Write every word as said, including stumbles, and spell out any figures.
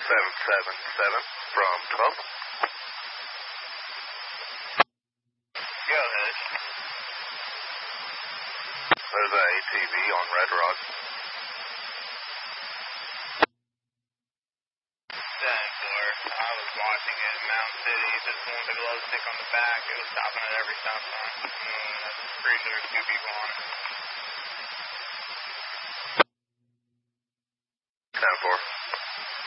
seven seven seven from twelve. Go ahead. There's a A T V on Red Rock. Thanks, Lord. I was watching it in Mountain City. Just one with a glow stick on the back. It was stopping at every stop sign. Mm, I'm pretty sure there's two people on it. ten four.